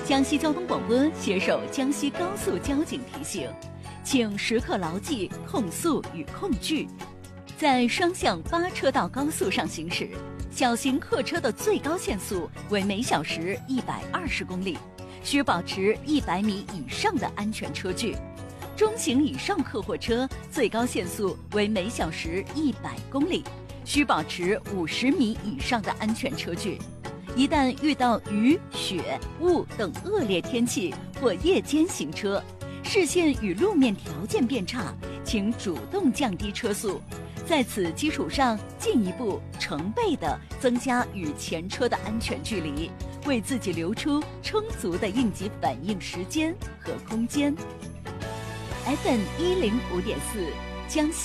江西交通广播携手江西高速交警提醒，请时刻牢记控速与控距。在双向8车道高速上行驶，小型客车的最高限速为每小时120公里，需保持100米以上的安全车距。中型以上客货车最高限速为每小时100公里，需保持50米以上的安全车距。一旦遇到雨、雪、雾等恶劣天气或夜间行车，视线与路面条件变差，请主动降低车速，在此基础上进一步成倍地增加与前车的安全距离，为自己留出充足的应急反应时间和空间。FM105.4，江西。